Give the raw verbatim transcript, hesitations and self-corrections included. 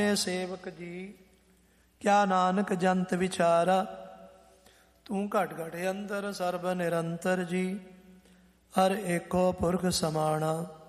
ਸੇਵਕ ਜੀ ਕਿਆ ਨਾਨਕ ਜੰਤ ਵਿਚਾਰਾ, ਤੂੰ ਘਟ ਘਟ ਅੰਦਰ ਸਰਬ ਨਿਰੰਤਰ ਜੀ, ਹਰ ਏਕੋ ਪੁਰਖ ਸਮਾਣਾ।